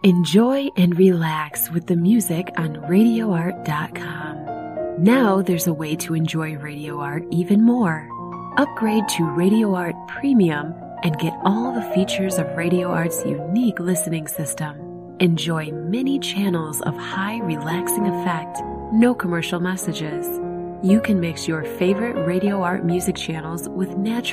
Enjoy and relax with the music on RadioArt.com. Now there's a way to enjoy Radio Art even more. Upgrade to Radio Art Premium and get all the features of Radio Art's unique listening system. Enjoy many channels of high relaxing effect, no commercial messages. You can mix your favorite Radio Art music channels with natural